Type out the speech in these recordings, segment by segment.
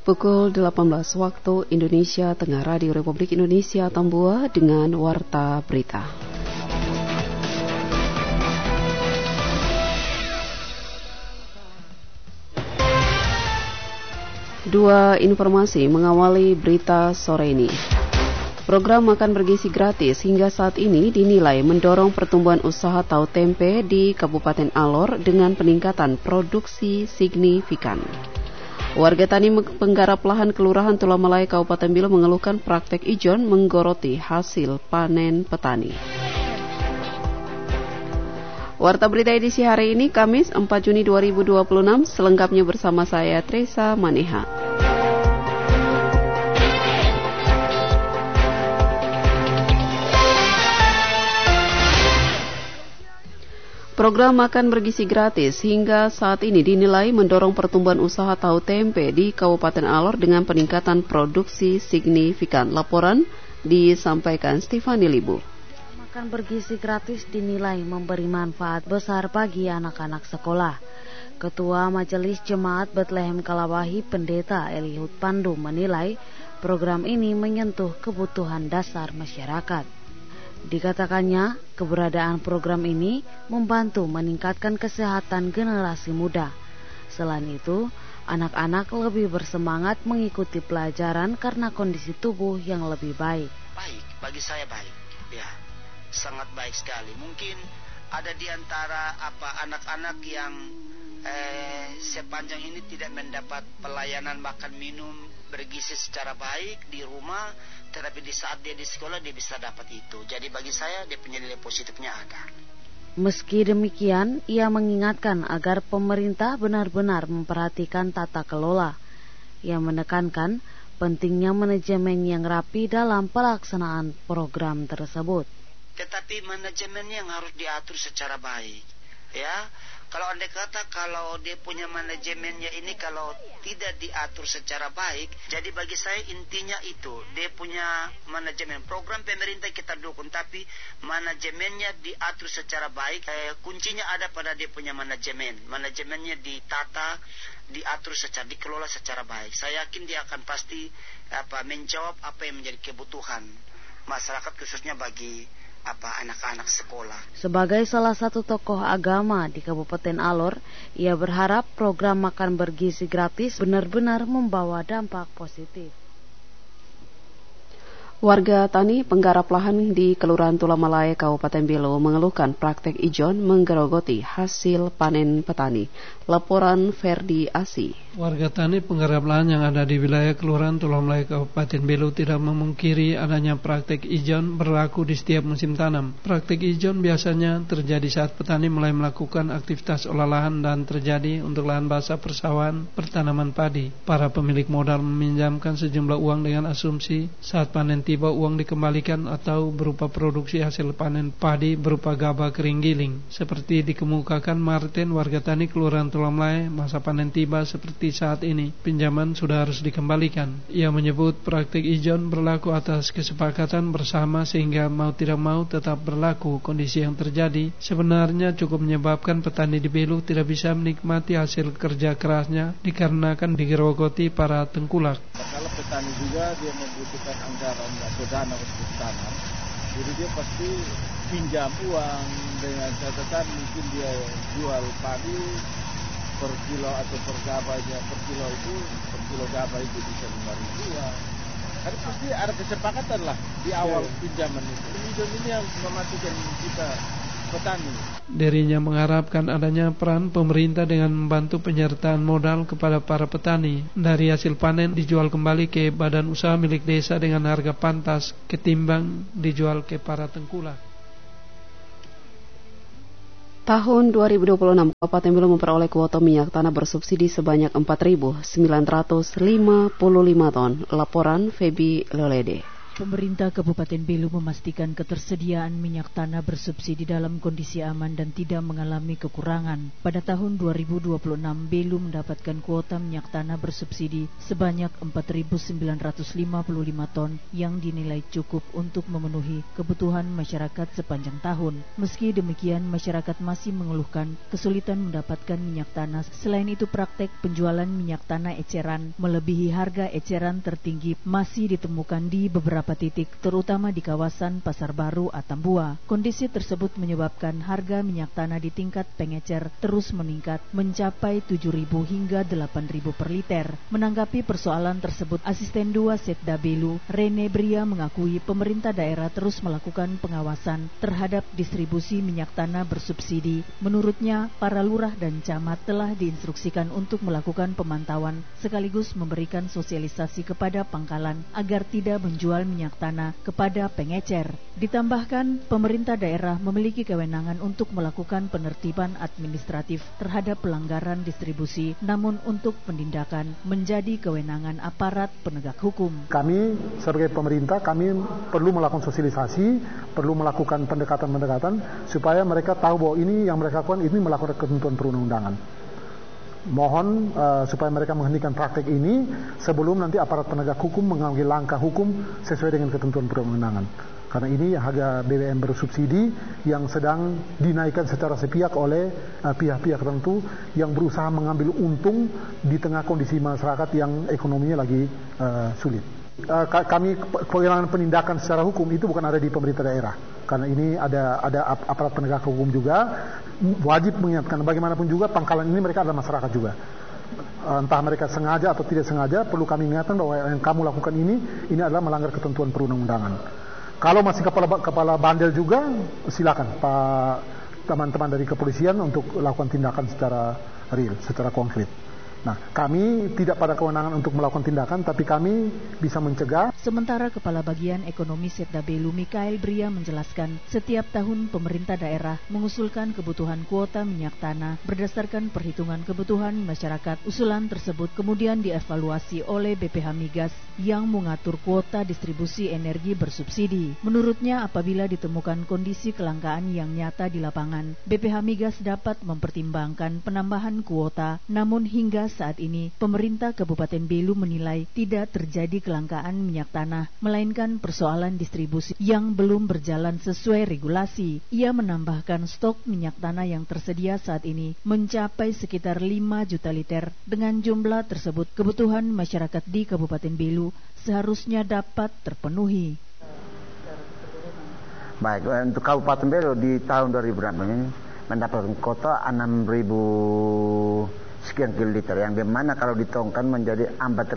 Pukul 18 waktu Indonesia Tengah, Radio Republik Indonesia Tambua dengan Warta Berita. Dua informasi mengawali berita sore ini. Program makan bergizi gratis hingga saat ini dinilai mendorong pertumbuhan usaha tahu tempe di Kabupaten Alor dengan peningkatan produksi signifikan. Warga tani penggarap lahan Kelurahan Tulamalaya Kabupaten Belu mengeluhkan praktek ijon menggoroti hasil panen petani. Warta berita edisi hari ini Kamis 4 Juni 2026, selengkapnya bersama saya Tresa Maneha. Program makan bergizi gratis hingga saat ini dinilai mendorong pertumbuhan usaha tahu tempe di Kabupaten Alor dengan peningkatan produksi signifikan. Laporan disampaikan Stefani Libu. Makan bergizi gratis dinilai memberi manfaat besar bagi anak-anak sekolah. Ketua Majelis Jemaat Bethlehem Kalawahi Pendeta Eliud Pandu menilai program ini menyentuh kebutuhan dasar masyarakat. Dikatakannya, keberadaan program ini membantu meningkatkan kesehatan generasi muda. Selain itu, anak-anak lebih bersemangat mengikuti pelajaran karena kondisi tubuh yang lebih baik. Baik, bagi saya baik. Ya, sangat baik sekali. Mungkin ada di antara anak-anak yang sepanjang ini tidak mendapat pelayanan makan minum bergizi secara baik di rumah, tetapi di saat dia di sekolah dia bisa dapat itu. Jadi bagi saya dia punya nilai positifnya ada. Meski demikian, ia mengingatkan agar pemerintah benar-benar memperhatikan tata kelola. Ia menekankan pentingnya manajemen yang rapi dalam pelaksanaan program tersebut. Tetapi manajemennya yang harus diatur secara baik. Ya, kalau andai kata kalau dia punya manajemennya ini kalau tidak diatur secara baik, jadi bagi saya intinya itu dia punya manajemen. Program pemerintah kita dukung, tapi manajemennya diatur secara baik. Kuncinya ada pada dia punya manajemen. Manajemennya ditata, diatur secara, dikelola secara baik. Saya yakin dia akan pasti menjawab apa yang menjadi kebutuhan masyarakat, khususnya bagi anak-anak sekolah. Sebagai salah satu tokoh agama di Kabupaten Alor, ia berharap program makan bergizi gratis benar-benar membawa dampak positif. Warga tani penggarap lahan di Kelurahan Tulamalaya Kabupaten Belu mengeluhkan praktek ijon menggerogoti hasil panen petani. Laporan Ferdi Asi. Warga tani penggarap lahan yang ada di wilayah Kelurahan Tulamalaya Kabupaten Belu tidak memungkiri adanya praktek ijon berlaku di setiap musim tanam. Praktek ijon biasanya terjadi saat petani mulai melakukan aktivitas olah lahan dan terjadi untuk lahan basah persawahan pertanaman padi. Para pemilik modal meminjamkan sejumlah uang dengan asumsi saat panen tiba uang dikembalikan atau berupa produksi hasil panen padi berupa gabah kering giling. Seperti dikemukakan Martin, warga tani Kelurahan Tulamalaya, masa panen tiba seperti saat ini, pinjaman sudah harus dikembalikan. Ia menyebut praktik ijon berlaku atas kesepakatan bersama sehingga mau tidak mau tetap berlaku. Kondisi yang terjadi sebenarnya cukup menyebabkan petani di Belu tidak bisa menikmati hasil kerja kerasnya dikarenakan digerogoti para tengkulak. Kalau petani juga dia membutuhkan anggaran atau dana untuk tanam, jadi dia pasti pinjam uang dengan catatan mungkin dia jual padi per kilo atau per gabahnya, per kilo gabah itu bisa 5.000 uang. Kan pasti ada kesepakatan lah di awal pinjaman itu. Ini yang mematikan kita petani. Dirinya mengharapkan adanya peran pemerintah dengan membantu penyertaan modal kepada para petani. Dari hasil panen dijual kembali ke badan usaha milik desa dengan harga pantas ketimbang dijual ke para tengkulak. Tahun 2026, Kabupaten Belu memperoleh kuota minyak tanah bersubsidi sebanyak 4.955 ton. Laporan Febi Lolede. Pemerintah Kabupaten Belu memastikan ketersediaan minyak tanah bersubsidi dalam kondisi aman dan tidak mengalami kekurangan. Pada tahun 2026, Belu mendapatkan kuota minyak tanah bersubsidi sebanyak 4.955 ton yang dinilai cukup untuk memenuhi kebutuhan masyarakat sepanjang tahun. Meski demikian, masyarakat masih mengeluhkan kesulitan mendapatkan minyak tanah. Selain itu, praktek penjualan minyak tanah eceran melebihi harga eceran tertinggi masih ditemukan di beberapa titik, terutama di kawasan Pasar Baru, Atambua. Kondisi tersebut menyebabkan harga minyak tanah di tingkat pengecer terus meningkat mencapai 7.000 hingga 8.000 per liter. Menanggapi persoalan tersebut, Asisten 2 Setda Belu, Rene Bria, mengakui pemerintah daerah terus melakukan pengawasan terhadap distribusi minyak tanah bersubsidi. Menurutnya, para lurah dan camat telah diinstruksikan untuk melakukan pemantauan sekaligus memberikan sosialisasi kepada pangkalan agar tidak menjual minyak tanah kepada pengecer. Ditambahkan, pemerintah daerah memiliki kewenangan untuk melakukan penertiban administratif terhadap pelanggaran distribusi, namun untuk penindakan menjadi kewenangan aparat penegak hukum. Kami sebagai pemerintah, kami perlu melakukan sosialisasi, perlu melakukan pendekatan-pendekatan supaya mereka tahu bahwa ini yang mereka lakukan ini melakukan ketentuan perundang-undangan. Mohon supaya mereka menghentikan praktek ini sebelum nanti aparat penegak hukum mengambil langkah hukum sesuai dengan ketentuan perundang-undangan. Karena ini harga BBM bersubsidi yang sedang dinaikkan secara sepihak oleh pihak-pihak tertentu yang berusaha mengambil untung di tengah kondisi masyarakat yang ekonominya lagi sulit. Kami kewenangan penindakan secara hukum itu bukan ada di pemerintah daerah. Karena ini ada aparat penegak hukum juga wajib mengingatkan. Bagaimanapun juga pangkalan ini mereka adalah masyarakat juga. Entah mereka sengaja atau tidak sengaja, perlu kami ingatkan bahwa yang kamu lakukan ini adalah melanggar ketentuan perundang-undangan. Kalau masih kepala bandel juga, silakan Pak teman-teman dari kepolisian untuk lakukan tindakan secara real, secara konkret. Nah, kami tidak pada kewenangan untuk melakukan tindakan, tapi kami bisa mencegah. Sementara Kepala Bagian Ekonomi Setda Belu, Mikael Bria, menjelaskan setiap tahun pemerintah daerah mengusulkan kebutuhan kuota minyak tanah berdasarkan perhitungan kebutuhan masyarakat. Usulan tersebut kemudian dievaluasi oleh BPH Migas yang mengatur kuota distribusi energi bersubsidi. Menurutnya, apabila ditemukan kondisi kelangkaan yang nyata di lapangan, BPH Migas dapat mempertimbangkan penambahan kuota. Namun hingga saat ini, pemerintah Kabupaten Belu menilai tidak terjadi kelangkaan minyak tanah, melainkan persoalan distribusi yang belum berjalan sesuai regulasi. Ia menambahkan stok minyak tanah yang tersedia saat ini mencapai sekitar 5 juta liter. Dengan jumlah tersebut, kebutuhan masyarakat di Kabupaten Belu seharusnya dapat terpenuhi. Baik, untuk Kabupaten Belu di tahun 2006 ini mendapatkan kuota 6.000 sekian kiloliter, yang dimana kalau ditongkan menjadi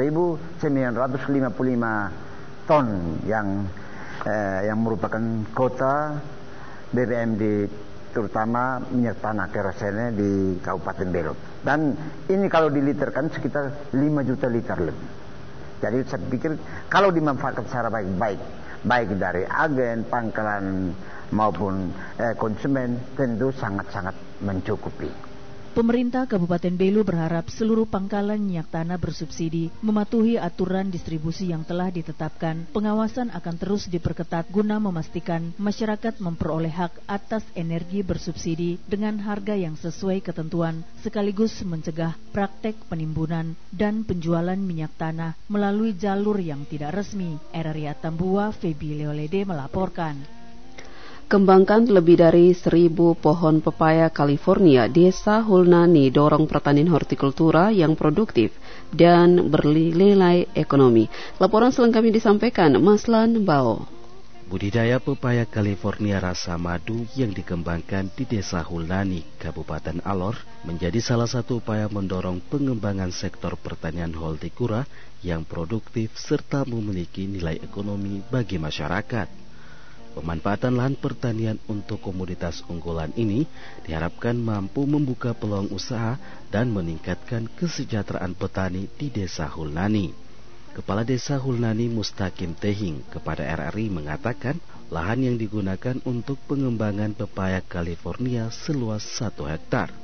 4.955 ton yang merupakan kota BBM terutama minyak tanah kerosene di Kabupaten Belu. Dan ini kalau diliterkan sekitar 5 juta liter lebih. Jadi saya pikir kalau dimanfaatkan secara baik dari agen, pangkalan maupun konsumen, tentu sangat-sangat mencukupi. Pemerintah Kabupaten Belu berharap seluruh pangkalan minyak tanah bersubsidi mematuhi aturan distribusi yang telah ditetapkan. Pengawasan akan terus diperketat guna memastikan masyarakat memperoleh hak atas energi bersubsidi dengan harga yang sesuai ketentuan, sekaligus mencegah praktek penimbunan dan penjualan minyak tanah melalui jalur yang tidak resmi. RRI Atambua, Febi Leolede melaporkan. Kembangkan lebih dari 1.000 pohon pepaya California, Desa Hulnani dorong pertanian hortikultura yang produktif dan bernilai ekonomi. Laporan selengkapnya disampaikan Maslan Bao. Budidaya pepaya California rasa madu yang dikembangkan di Desa Hulnani, Kabupaten Alor, menjadi salah satu upaya mendorong pengembangan sektor pertanian hortikultura yang produktif serta memiliki nilai ekonomi bagi masyarakat. Pemanfaatan lahan pertanian untuk komoditas unggulan ini diharapkan mampu membuka peluang usaha dan meningkatkan kesejahteraan petani di Desa Hulnani. Kepala Desa Hulnani Mustaqim Tehing kepada RRI mengatakan lahan yang digunakan untuk pengembangan pepaya California seluas 1 hektar.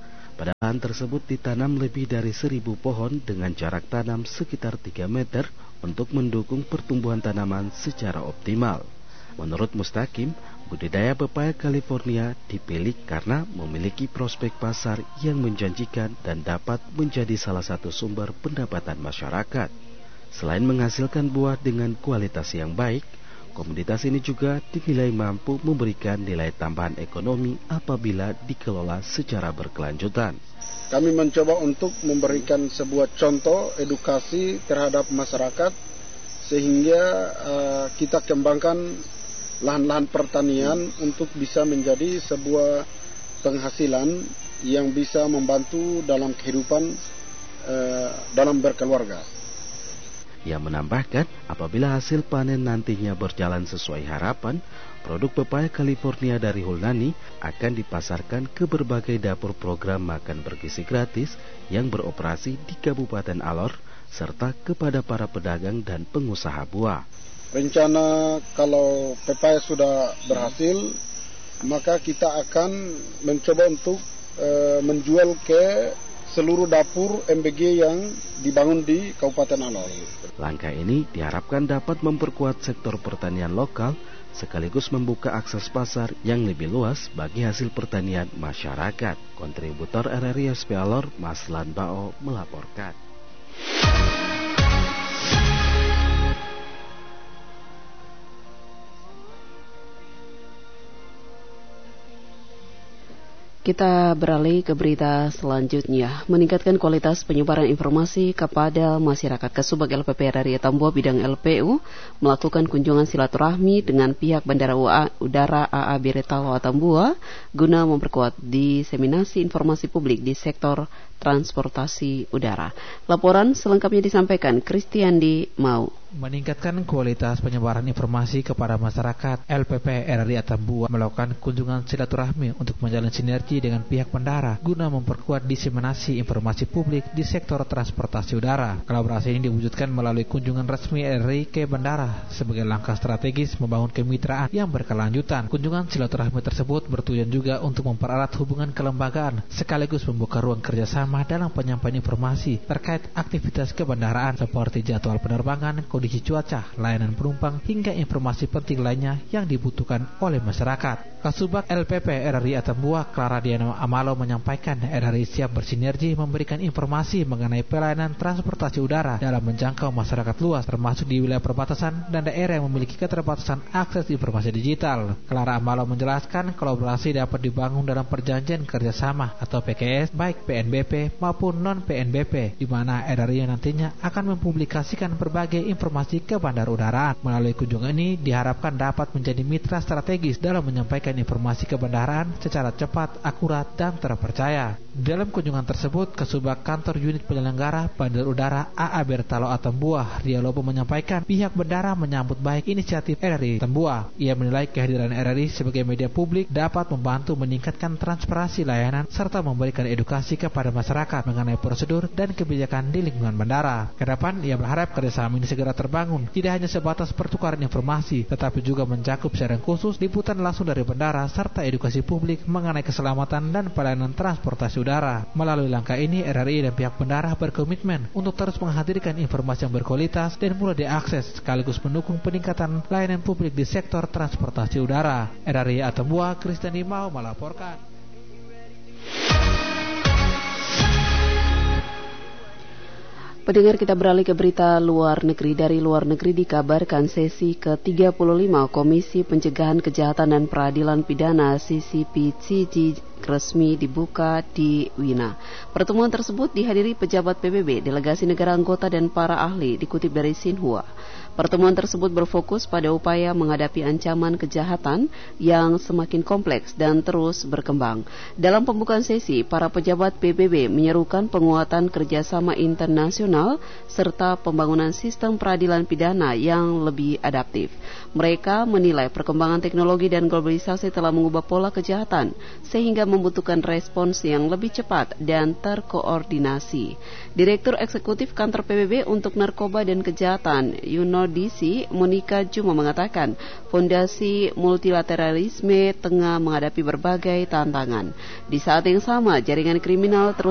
Pada lahan tersebut ditanam lebih dari 1.000 pohon dengan jarak tanam sekitar 3 meter untuk mendukung pertumbuhan tanaman secara optimal. Menurut Mustaqim, budidaya pepaya California dipilih karena memiliki prospek pasar yang menjanjikan dan dapat menjadi salah satu sumber pendapatan masyarakat. Selain menghasilkan buah dengan kualitas yang baik, komoditas ini juga dinilai mampu memberikan nilai tambahan ekonomi apabila dikelola secara berkelanjutan. Kami mencoba untuk memberikan sebuah contoh edukasi terhadap masyarakat sehingga kita kembangkan lahan-lahan pertanian untuk bisa menjadi sebuah penghasilan yang bisa membantu dalam kehidupan dalam berkeluarga. Ia menambahkan, apabila hasil panen nantinya berjalan sesuai harapan, produk pepaya California dari Hulnani akan dipasarkan ke berbagai dapur program makan bergizi gratis yang beroperasi di Kabupaten Alor, serta kepada para pedagang dan pengusaha buah. Rencana kalau pepaya sudah berhasil, maka kita akan mencoba untuk menjual ke seluruh dapur MBG yang dibangun di Kabupaten Alor. Langkah ini diharapkan dapat memperkuat sektor pertanian lokal sekaligus membuka akses pasar yang lebih luas bagi hasil pertanian masyarakat. Kontributor RRI SP Alor, Maslan Bao melaporkan. Kita beralih ke berita selanjutnya. Meningkatkan kualitas penyebaran informasi kepada masyarakat, Kasubag LPP RRI Atambua bidang LPU melakukan kunjungan silaturahmi dengan pihak Bandara Udara AA Biretalo Atambua guna memperkuat diseminasi informasi publik di sektor transportasi udara. Laporan selengkapnya disampaikan Kristiandi Mau. Meningkatkan kualitas penyebaran informasi kepada masyarakat, LPP RRI Atambua melakukan kunjungan silaturahmi untuk menjalin sinergi dengan pihak bandara guna memperkuat diseminasi informasi publik di sektor transportasi udara. Kolaborasi ini diwujudkan melalui kunjungan resmi RRI ke bandara sebagai langkah strategis membangun kemitraan yang berkelanjutan. Kunjungan silaturahmi tersebut bertujuan juga untuk mempererat hubungan kelembagaan sekaligus membuka ruang kerjasama dalam penyampaian informasi terkait aktivitas kebandaraan seperti jadwal penerbangan, kondisi cuaca, layanan penumpang, hingga informasi penting lainnya yang dibutuhkan oleh masyarakat. Kasubag LPP RRI Atambua Clara Diana Amalo menyampaikan RRI siap bersinergi memberikan informasi mengenai pelayanan transportasi udara dalam menjangkau masyarakat luas termasuk di wilayah perbatasan dan daerah yang memiliki keterbatasan akses informasi digital. Clara Amalo menjelaskan kolaborasi dapat dibangun dalam perjanjian kerjasama atau PKS baik PNBP maupun non-PNBP di mana RRI nantinya akan mempublikasikan berbagai informasi ke bandar udaraan. Melalui kunjungan ini diharapkan dapat menjadi mitra strategis dalam menyampaikan informasi kebandaraan secara cepat, akurat, dan terpercaya. Dalam kunjungan tersebut, Kasubag Kantor Unit Penyelenggara Bandar Udara AA Bertalo Atambua Rialopo menyampaikan pihak bandara menyambut baik inisiatif RRI Atambua. Ia menilai kehadiran RRI sebagai media publik dapat membantu meningkatkan transparansi layanan serta memberikan edukasi kepada masyarakat mengenai prosedur dan kebijakan di lingkungan bandara. Kedepan, ia berharap kerjasama ini segera terbangun, tidak hanya sebatas pertukaran informasi, tetapi juga mencakup siaran khusus, liputan langsung dari bandara, serta edukasi publik mengenai keselamatan dan pelayanan transportasi udara. Melalui langkah ini, RRI dan pihak bandara berkomitmen untuk terus menghadirkan informasi yang berkualitas dan mudah diakses, sekaligus mendukung peningkatan layanan publik di sektor transportasi udara. RRI Atambua, Kristiani Mau melaporkan. Pendengar, kita beralih ke berita luar negeri. Dari luar negeri dikabarkan sesi ke-35 Komisi Pencegahan Kejahatan dan Peradilan Pidana CCPCG resmi dibuka di Wina. Pertemuan tersebut dihadiri pejabat PBB, delegasi negara anggota dan para ahli, dikutip dari Xinhua. Pertemuan tersebut berfokus pada upaya menghadapi ancaman kejahatan yang semakin kompleks dan terus berkembang. Dalam pembukaan sesi, para pejabat PBB menyerukan penguatan kerjasama internasional serta pembangunan sistem peradilan pidana yang lebih adaptif. Mereka menilai perkembangan teknologi dan globalisasi telah mengubah pola kejahatan sehingga membutuhkan respons yang lebih cepat dan terkoordinasi. Direktur Eksekutif Kantor PBB untuk Narkoba dan Kejahatan Yunodisi Monika Juma mengatakan, fondasi multilateralisme tengah menghadapi berbagai tantangan. Di saat yang sama, jaringan kriminal terus